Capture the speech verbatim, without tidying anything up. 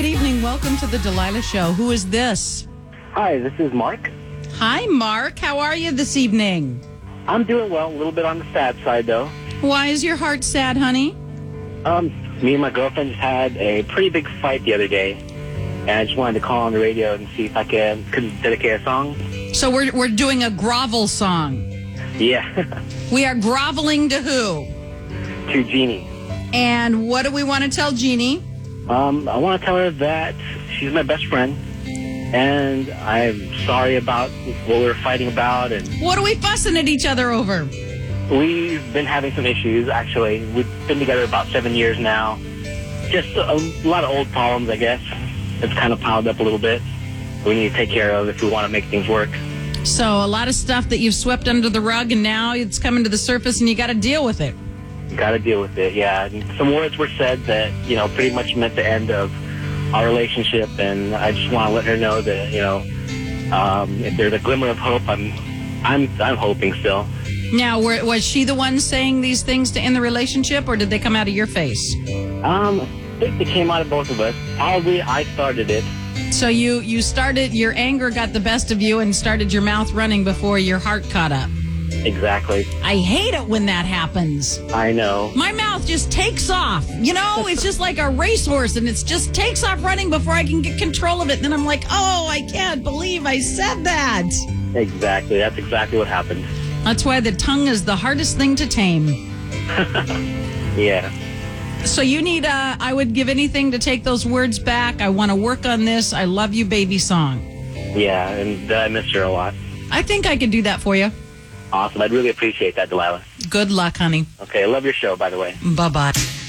good evening. Welcome to the Delilah Show. Who is this? Hi, this is Mark. Hi, Mark. How are you this evening? I'm doing well, a little bit on the sad side, though. Why is your heart sad, honey? Um, me and my girlfriend just had a pretty big fight the other day, and I just wanted to call on the radio and see if I can, could dedicate a song. So we're we're doing a grovel song. Yeah. We are groveling to who? To Jeannie. And what do we want to tell Jeannie? Um, I want to tell her that she's my best friend, and I'm sorry about what we were fighting about. And What are we fussing at each other over? we've been having some issues, actually. We've been together about seven years now. Just a, a lot of old problems, I guess. It's kind of piled up a little bit. We need to take care of if we want to make things work. So a lot of stuff that you've swept under the rug, and now it's coming to the surface, and you got to deal with it. Got to deal with it, yeah. And some words were said that, you know, pretty much meant the end of our relationship, and I just want to let her know that, you know, um, if there's a glimmer of hope, I'm, I'm, I'm hoping still. Now, were, was she the one saying these things to end the relationship, or did they come out of your face? Um, I think they came out of both of us. Probably I started it. So you, you started, your anger got the best of you and started your mouth running before your heart caught up. Exactly. I hate it when that happens. I know. My mouth just takes off. You know, it's just like a racehorse, and it just takes off running before I can get control of it. And then I'm like, oh, I can't believe I said that. Exactly. That's exactly what happened. That's why the tongue is the hardest thing to tame. Yeah. So you need, uh, I would give anything to take those words back. I want to work on this. I love you, baby song. Yeah, and I miss her a lot. I think I could do that for you. Awesome. I'd really appreciate that, Delilah. Good luck, honey. Okay, I love your show, by the way. Bye-bye.